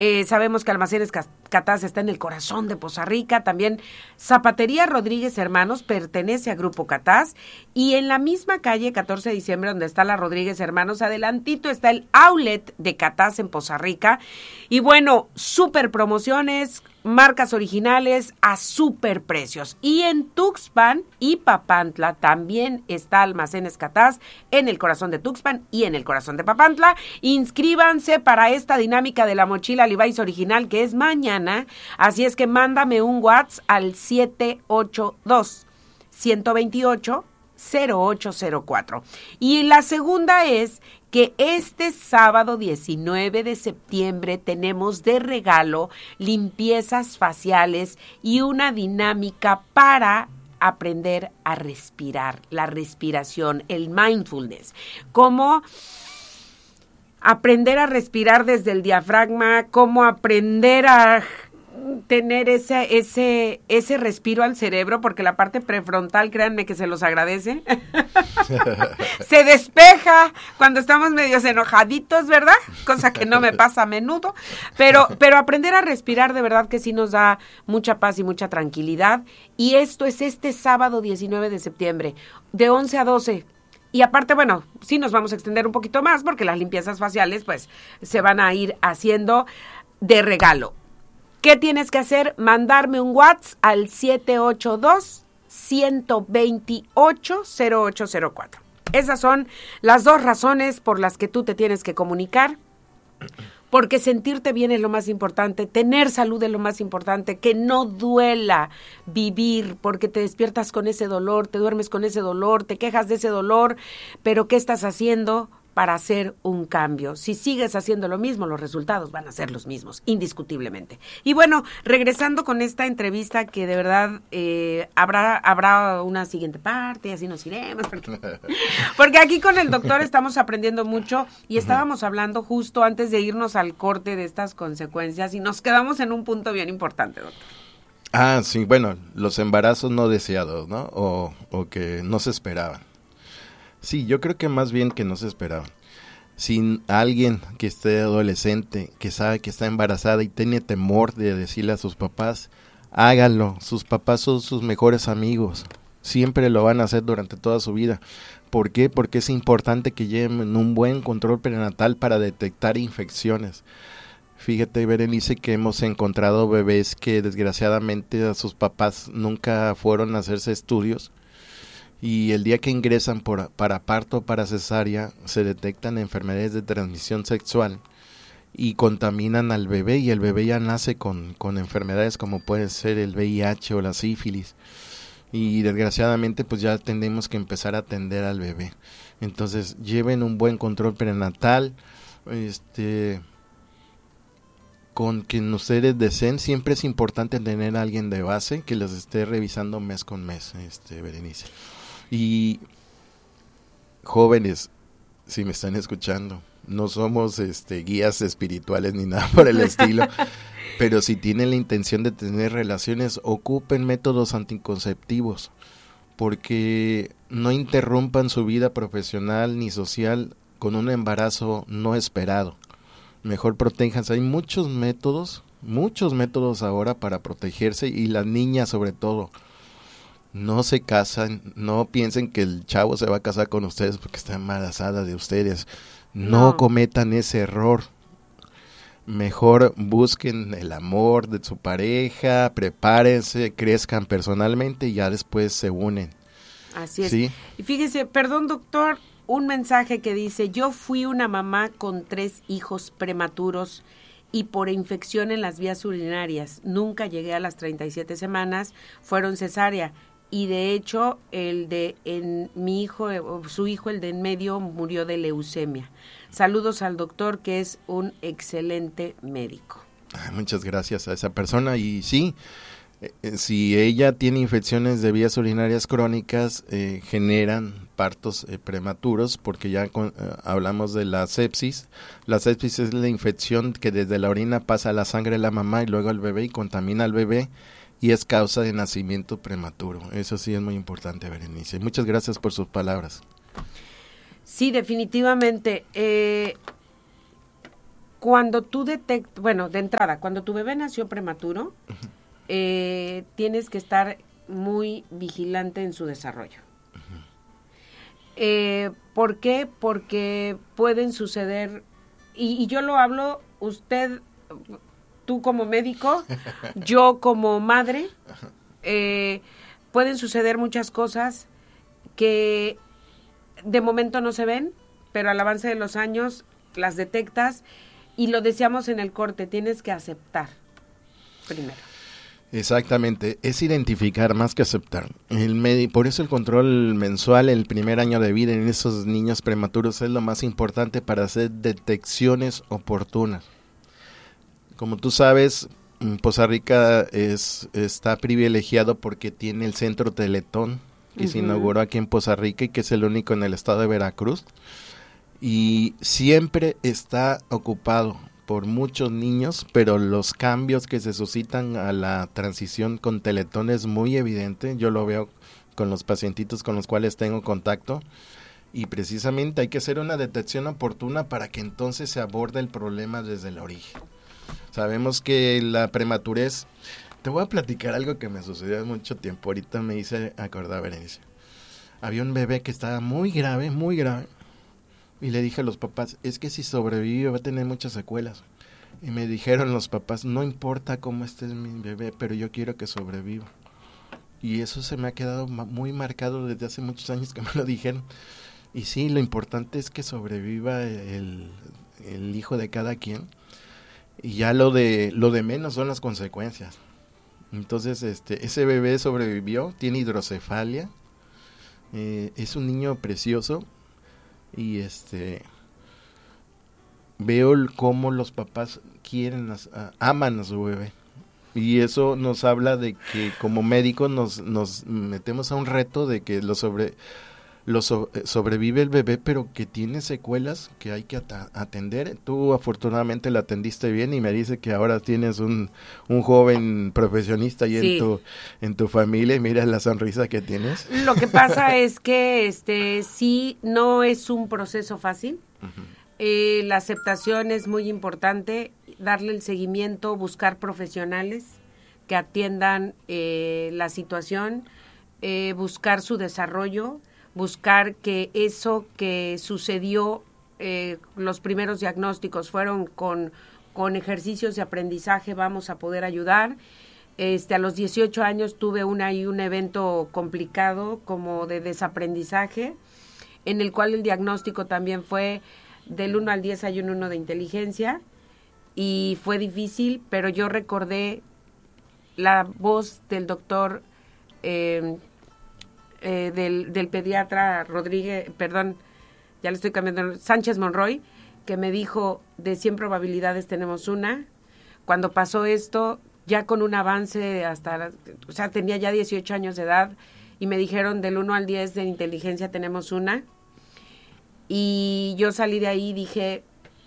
Sabemos que Almacenes Catás está en el corazón de Poza Rica. También Zapatería Rodríguez Hermanos pertenece a Grupo Catás. Y en la misma calle 14 de diciembre, donde está la Rodríguez Hermanos, adelantito está el outlet de Catás en Poza Rica. Y bueno, súper promociones, marcas originales a súper precios. Y en Tuxpan y Papantla también está Almacenes Catás, en el corazón de Tuxpan y en el corazón de Papantla. Inscríbanse para esta dinámica de la mochila Levi's original, que es mañana. Así es que mándame un WhatsApp al 782-128-0804. Y la segunda es que este sábado 19 de septiembre tenemos de regalo limpiezas faciales y una dinámica para aprender a respirar, la respiración, el mindfulness. Cómo aprender a respirar desde el diafragma, cómo aprender a tener ese respiro al cerebro, porque la parte prefrontal, créanme que se los agradece. Se despeja cuando estamos medios enojaditos, ¿verdad? Cosa que no me pasa a menudo, pero aprender a respirar de verdad que sí nos da mucha paz y mucha tranquilidad. Y esto es este sábado 19 de septiembre, de 11 a 12. Y aparte, bueno, sí nos vamos a extender un poquito más porque las limpiezas faciales pues se van a ir haciendo de regalo. ¿Qué tienes que hacer? Mandarme un WhatsApp al 782-128-0804. Esas son las dos razones por las que tú te tienes que comunicar. Porque sentirte bien es lo más importante, tener salud es lo más importante, que no duela vivir, porque te despiertas con ese dolor, te duermes con ese dolor, te quejas de ese dolor, pero ¿qué estás haciendo para hacer un cambio? Si sigues haciendo lo mismo, los resultados van a ser los mismos, indiscutiblemente. Y bueno, regresando con esta entrevista, que de verdad habrá una siguiente parte, y así nos iremos, porque aquí con el doctor estamos aprendiendo mucho y estábamos hablando justo antes de irnos al corte de estas consecuencias y nos quedamos en un punto bien importante, doctor. Sí, bueno, los embarazos no deseados, ¿no? O que no se esperaban. Sí, yo creo que más bien que no se esperaban. Si alguien que esté adolescente, que sabe que está embarazada y tiene temor de decirle a sus papás, háganlo. Sus papás son sus mejores amigos. Siempre lo van a hacer durante toda su vida. ¿Por qué? Porque es importante que lleven un buen control prenatal para detectar infecciones. Fíjate, Berenice, que hemos encontrado bebés que desgraciadamente a sus papás nunca fueron a hacerse estudios. Y el día que ingresan para parto o para cesárea, se detectan enfermedades de transmisión sexual y contaminan al bebé, y el bebé ya nace con enfermedades como puede ser el VIH o la sífilis. Y desgraciadamente pues ya tenemos que empezar a atender al bebé. Entonces lleven un buen control prenatal, con quien ustedes deseen. Siempre es importante tener a alguien de base que los esté revisando mes con mes, Berenice. Y jóvenes, si me están escuchando, no somos guías espirituales ni nada por el estilo, pero si tienen la intención de tener relaciones, ocupen métodos anticonceptivos, porque no interrumpan su vida profesional ni social con un embarazo no esperado. Mejor protéjanse. Hay muchos métodos ahora para protegerse, y las niñas sobre todo. No se casan, no piensen que el chavo se va a casar con ustedes porque está embarazada de ustedes. No cometan ese error. Mejor busquen el amor de su pareja, prepárense, crezcan personalmente y ya después se unen. Así es. ¿Sí? Y fíjese, perdón doctor, un mensaje que dice: yo fui una mamá con 3 hijos prematuros y por infección en las vías urinarias. Nunca llegué a las 37 semanas, fueron cesárea. Y de hecho, mi hijo, su hijo, el de en medio, murió de leucemia. Saludos al doctor, que es un excelente médico. Muchas gracias a esa persona. Y sí, si ella tiene infecciones de vías urinarias crónicas, generan partos prematuros, porque ya hablamos de la sepsis. La sepsis es la infección que desde la orina pasa a la sangre de la mamá y luego al bebé y contamina al bebé, y es causa de nacimiento prematuro. Eso sí es muy importante, Berenice. Muchas gracias por sus palabras. Sí, definitivamente. cuando tú detectas, bueno, de entrada, cuando tu bebé nació prematuro, tienes que estar muy vigilante en su desarrollo. ¿Por qué? Porque pueden suceder, y yo lo hablo, usted, tú como médico, yo como madre, pueden suceder muchas cosas que de momento no se ven, pero al avance de los años las detectas, y lo decíamos en el corte, tienes que aceptar primero. Exactamente, es identificar más que aceptar. Por eso el control mensual, el primer año de vida en esos niños prematuros es lo más importante para hacer detecciones oportunas. Como tú sabes, Poza Rica está privilegiado porque tiene el centro Teletón, que se inauguró aquí en Poza Rica y que es el único en el estado de Veracruz. Y siempre está ocupado por muchos niños, pero los cambios que se suscitan a la transición con Teletón es muy evidente. Yo lo veo con los pacientitos con los cuales tengo contacto, y precisamente hay que hacer una detección oportuna para que entonces se aborde el problema desde el origen. Sabemos que la prematurez, te voy a platicar algo que me sucedió hace mucho tiempo, ahorita me hice acordar, Berenice. Había un bebé que estaba muy grave, y le dije a los papás, es que si sobrevive va a tener muchas secuelas. Y me dijeron los papás, no importa cómo esté mi bebé, pero yo quiero que sobreviva. Y eso se me ha quedado muy marcado desde hace muchos años que me lo dijeron. Y sí, lo importante es que sobreviva el hijo de cada quien. Y ya lo de menos son las consecuencias. Entonces, ese bebé sobrevivió, tiene hidrocefalia, es un niño precioso. Y veo cómo los papás aman a su bebé, y eso nos habla de que como médicos nos metemos a un reto de que sobrevive el bebé, pero que tiene secuelas que hay que atender. Tú afortunadamente la atendiste bien y me dice que ahora tienes un joven profesionista ahí sí. en tu familia, y mira la sonrisa que tienes. Lo que pasa es que sí, no es un proceso fácil. La aceptación es muy importante, darle el seguimiento, buscar profesionales que atiendan la situación, buscar su desarrollo, buscar que eso que sucedió, los primeros diagnósticos fueron con ejercicios de aprendizaje, vamos a poder ayudar. A los 18 años tuve un evento complicado como de desaprendizaje, en el cual el diagnóstico también fue del 1 al 10 hay un 1 de inteligencia, y fue difícil, pero yo recordé la voz del doctor del pediatra Sánchez Monroy, que me dijo, de 100 probabilidades tenemos una. Cuando pasó esto, ya con un avance tenía ya 18 años de edad, y me dijeron del 1 al 10 de inteligencia tenemos una. Y yo salí de ahí y dije,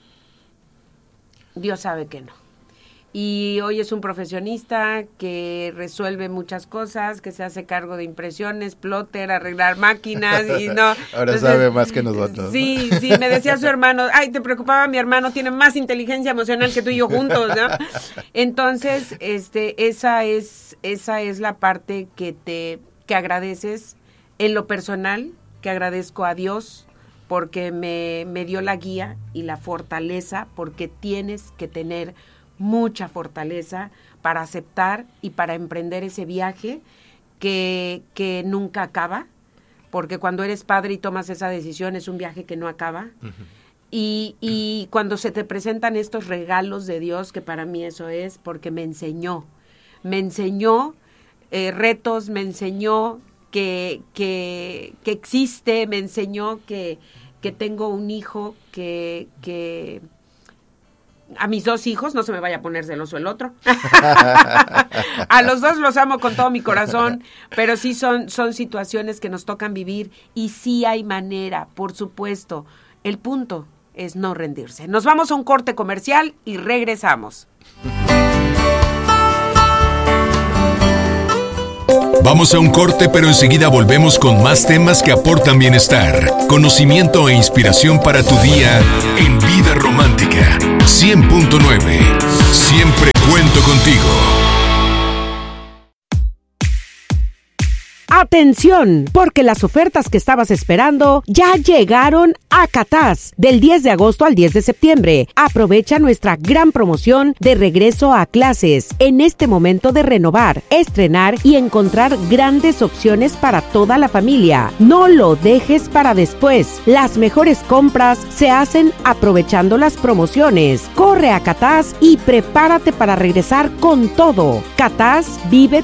Dios sabe que no. Y hoy es un profesionista que resuelve muchas cosas, que se hace cargo de impresiones, plotter, arreglar máquinas y no. Ahora entonces, sabe más que nosotros. Sí, me decía su hermano, ay, te preocupaba, mi hermano tiene más inteligencia emocional que tú y yo juntos, ¿no? Entonces, esa es la parte que agradeces en lo personal, que agradezco a Dios porque me dio la guía y la fortaleza, porque tienes que tener mucha fortaleza para aceptar y para emprender ese viaje que nunca acaba, porque cuando eres padre y tomas esa decisión es un viaje que no acaba. Uh-huh. Y cuando se te presentan estos regalos de Dios, que para mí eso es, porque me enseñó retos, me enseñó que existe, me enseñó que tengo un hijo que a mis 2 hijos, no se me vaya a poner celoso el otro. A los 2 los amo con todo mi corazón, pero sí son situaciones que nos tocan vivir, y sí hay manera, por supuesto. El punto es no rendirse. Nos vamos a un corte comercial y regresamos. Vamos a un corte, pero enseguida volvemos con más temas que aportan bienestar, conocimiento e inspiración para tu día en Vida Romántica. 100.9. Siempre cuento contigo. ¡Atención! Porque las ofertas que estabas esperando ya llegaron a Catás. Del 10 de agosto al 10 de septiembre. Aprovecha nuestra gran promoción de regreso a clases. En este momento de renovar, estrenar y encontrar grandes opciones para toda la familia. No lo dejes para después. Las mejores compras se hacen aprovechando las promociones. Corre a Catás y prepárate para regresar con todo. Catás vive